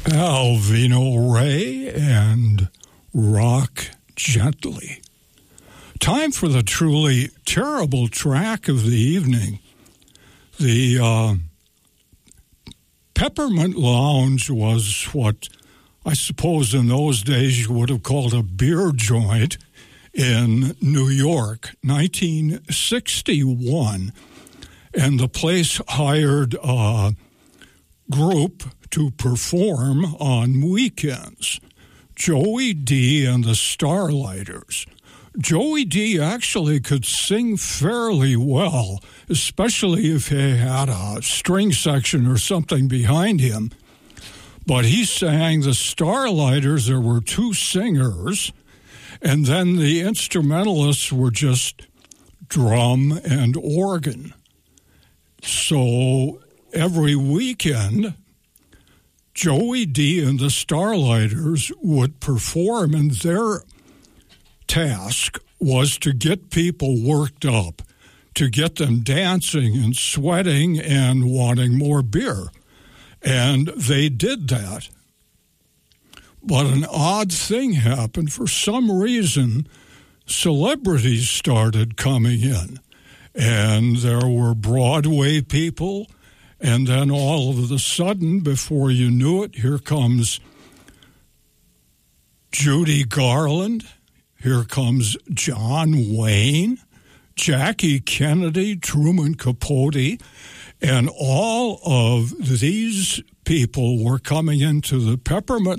Alvino Ray and Rock Gently. Time for the truly terrible track of the evening. The Peppermint Lounge was what I suppose in those days you would have called a beer joint in New York, 1961. And the place hired a group to perform on weekends. Joey D and the Starlighters. Joey D actually could sing fairly well, especially if he had a string section or something behind him. But he sang the Starlighters. There were two singers, and then the instrumentalists were just drum and organ. So every weekend, Joey D and the Starlighters would perform, and their task was to get people worked up, to get them dancing and sweating and wanting more beer. And they did that. But an odd thing happened. For some reason, celebrities started coming in. And there were Broadway people. And then all of a sudden, before you knew it, here comes Judy Garland. Here comes John Wayne, Jackie Kennedy, Truman Capote. And all of these people were coming into the Peppermint